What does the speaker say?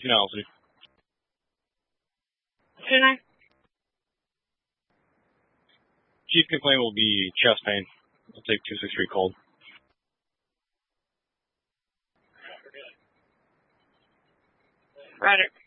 Allison. Tonight? Chief complaint will be chest pain. I'll take 263 cold. Roger.